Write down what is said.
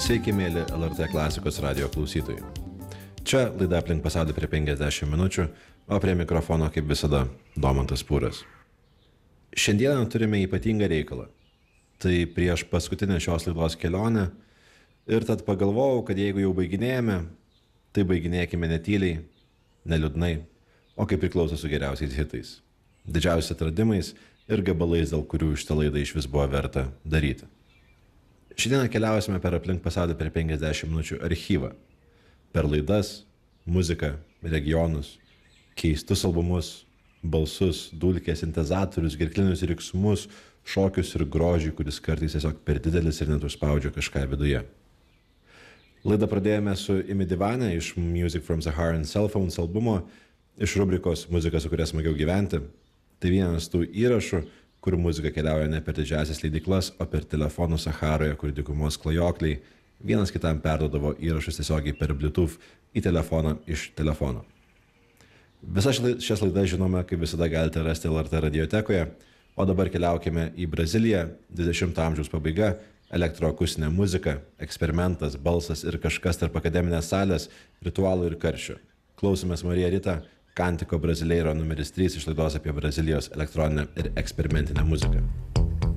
Sveiki, mėly LRT klasikos radio klausytojai. Čia laida Aplink pasaulį prie 50 minučių, o prie mikrofono, kaip visada, Domantas Pūras. Šiandieną turime ypatingą reikalą. Tai prieš paskutinę šios laidos kelionę ir tad pagalvojau, kad jeigu jau baiginėjame, tai baiginėkime netyliai, neliūdnai, o kaip priklauso su geriausiais hitais, didžiausiais atradimais ir gabalais, dėl kurių šitą laidą iš vis buvo verta daryti. Šiandieną keliausime per Aplink pasaulį per 50 minučių archyvą. Per laidas, muziką, regionus, keistus albumus, balsus, dulkės, sintezatorius, gerklinius riksmus, šokius ir grožį, kuris kartais tiesiog per didelis ir net užspaudžia kažką viduje. Laidą pradėjome su Imi Divane iš Music from Sahara and Cell Phones albumo iš rubrikos Muzika, su kuria smagiau gyventi. Tai vienas tų įrašų, kur muzika keliauja ne per didžiasias leidyklas, o per telefonų Saharoje, kur dykumos klajokliai vienas kitam perduodavo įrašus tiesiogiai per Bluetooth į telefoną iš telefono. Visas šias laidas, žinoma, kaip visada galite rasti LRT radiotekoje, o dabar keliaukime į Braziliją, 20 amžiaus pabaiga, elektroakustinė muzika, eksperimentas, balsas ir kažkas tarp akademinės salės, ritualų ir karščio. Klausomės Marija Rita, Kantiko Brasileiro numeris 3 iš laidos apie Brazilijos elektroninę ir eksperimentinę muziką.